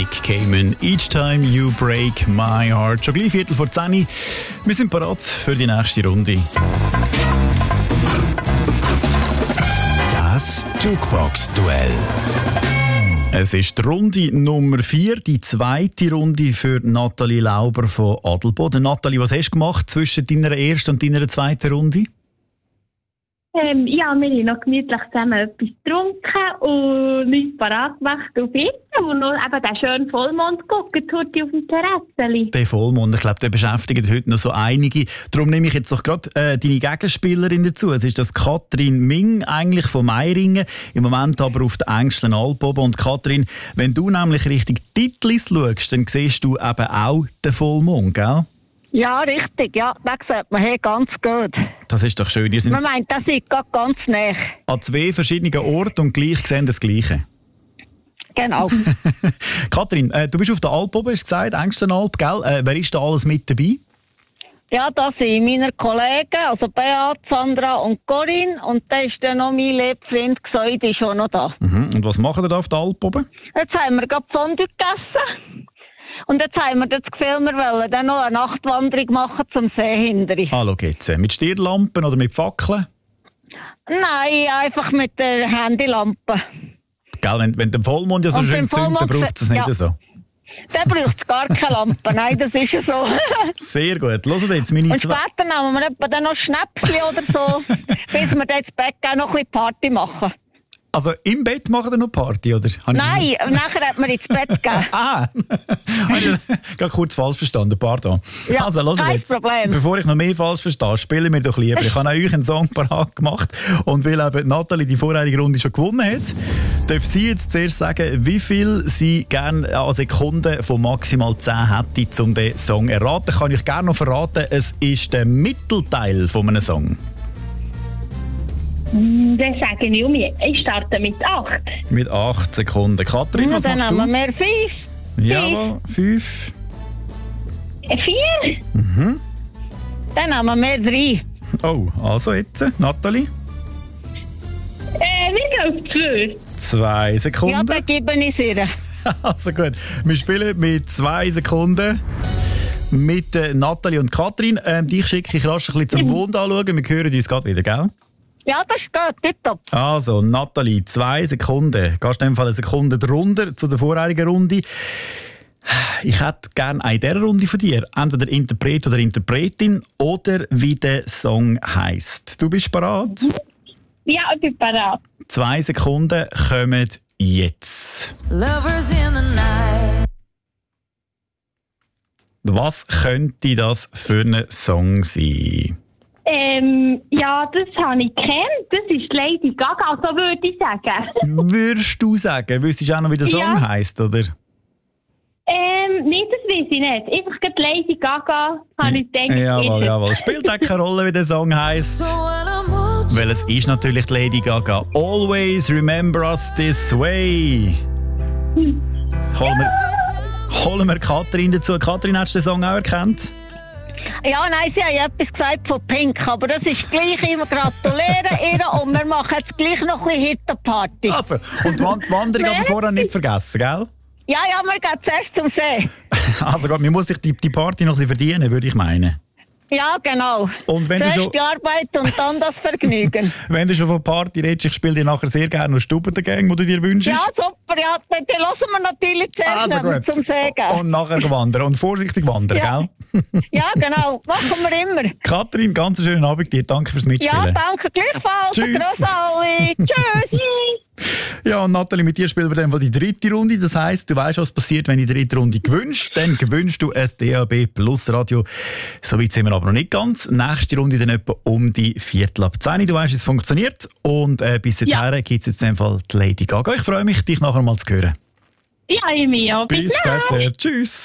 Nick Cayman. Each time you break my heart. Schon gleich 9:45. Wir sind bereit für die nächste Runde. Das Jukebox-Duell. Es ist die Runde Nummer 4, die zweite Runde für Nathalie Lauber von Adelboden. Nathalie, was hast du gemacht zwischen deiner ersten und deiner zweiten Runde? Wir haben noch gemütlich zusammen etwas getrunken und nichts parat gemacht auf Instagram und noch eben den schönen Vollmond geguckt heute auf dem Terrasseli. Der Vollmond, ich glaube, der beschäftigt heute noch so einige. Darum nehme ich jetzt doch gerade deine Gegenspielerin dazu. Es ist das Katrin Ming, eigentlich von Meiringen, im Moment aber auf der engsten Alp oben. Und Katrin, wenn du nämlich Richtung Titlis schaust, dann siehst du eben auch den Vollmond, gell? Ja, richtig. Ja, das sieht man hier ganz gut. Das ist doch schön. Ihr seid Man meint, das ist gerade ganz nah. an 2 verschiedenen Orten und gleich sehen das Gleiche. Genau. Katrin, du bist auf der Alp oben, hast du gesagt, engsten Alp, gell? Wer ist da alles mit dabei? Ja, das sind meine Kollegen, also Beat, Sandra und Corinne. Und da ist dann noch mein Lebfreund Xoi, die ist schon noch da. Und was machen wir da auf der Alp oben? Jetzt haben wir gerade Fondue gegessen. Und jetzt haben wir das Gefühl, wir wollen dann noch eine Nachtwanderung machen zum See hinterher. Ah, schau jetzt. Mit Stirnlampen oder mit Fackeln? Nein, einfach mit der Handylampe. Gell, wenn der Vollmond ja so Und schön beim zündet, dann Vollmond- braucht es nicht ja. so. Dann braucht es gar keine Lampe. Nein, das ist ja so. Sehr gut. Hört jetzt meine Und zwei... später nehmen wir etwa dann noch Schnäpschen oder so, bis wir dann ins Bett gehen, noch ein bisschen Party machen. Also im Bett machen wir noch Party, oder? Nein, nachher hat man ins Bett gehen. Ah, habe ich gerade kurz falsch verstanden, pardon. Ja, also, hört kein jetzt. Problem. Bevor ich noch mehr falsch verstehe, spielen wir doch lieber. Ich habe euch einen Song parat gemacht und weil eben Nathalie die vorherige Runde schon gewonnen hat, darf sie jetzt zuerst sagen, wie viel sie gerne an Sekunden von maximal 10 hätte, um den Song zu erraten. Kann ich gerne noch verraten, es ist der Mittelteil von einem Song. Dann sage ich ich starte mit 8. Mit 8 Sekunden. Katrin, was Dann machst nehmen du? wir 5. Jawohl, 5. 4? Dann nehmen wir 3. Oh, also jetzt, Nathalie. Wir gehen auf 2. 2 Ja, Sekunden. dann gebe ich es ihr. Also gut, wir spielen mit 2 Sekunden mit Nathalie und Katrin. Dich schicke ich rasch ein bisschen zum Mond anschauen. Wir hören uns gerade wieder, gell? Ja, das geht, tipptopp. Also, Nathalie, 2 Sekunden. Gehst in dem Fall eine Sekunde drunter zu der vorherigen Runde. Ich hätte gerne in dieser Runde von dir entweder Interpret oder Interpretin oder wie der Song heisst. Du bist bereit? Ja, ich bin bereit. 2 Sekunden kommen jetzt. Lovers in the night. Was könnte das für ein Song sein? Ja, das habe ich kennt. Das ist Lady Gaga, so würde ich sagen. Würdest du sagen? Wüsstest du auch noch, wie der Song Ja. heisst, oder? Nein, das weiß ich nicht. Einfach gerade Lady Gaga, habe ich gedacht. Jawohl, ist es. jawohl. Spielt auch keine Rolle, wie der Song heisst. So when I'm watching. Weil es ist natürlich die Lady Gaga. Always remember us this way. Holen wir Katrin dazu. Katrin, hast du den Song auch erkannt? Ja, nein, sie haben etwas gesagt von Pink, aber das ist gleich immer gratulieren ihr und wir machen jetzt gleich noch ein bisschen Hitterparty. Also, und die Wanderung aber vorher nicht vergessen, gell? Ja, wir gehen zuerst zum See. Also gut, man muss sich die Party noch ein bisschen verdienen, würde ich meinen. Ja, genau. Und wenn du Zuerst schon- die Arbeit und dann das Vergnügen. Wenn du schon von Party redest, ich spiele dir nachher sehr gerne noch Stubbengang, die du dir wünschst. Ja, super, ja, dann lassen wir natürlich zuerst Also wenn wir gut. zum See gehen. Und nachher wandern. Und vorsichtig wandern, Ja. gell? Ja, genau, machen wir immer. Katrin, ganz schönen Abend dir. Danke fürs Mitspielen. Ja, danke, gleichfalls. Tschüss. Grüß alle. Tschüss. Ja, und Nathalie, mit dir spielen wir dann mal die dritte Runde. Das heisst, du weißt, was passiert, wenn du die dritte Runde gewünscht. Dann gewünscht du ein DAB Plus Radio. So weit sind wir aber noch nicht ganz. Nächste Runde dann etwa um die 9:45. Du weißt, wie es funktioniert. Und bis dahin gibt es jetzt in dem Fall die Lady Gaga. Ich freue mich, dich nachher mal zu hören. Ja, ich mich auch. Bis dann. später. Tschüss.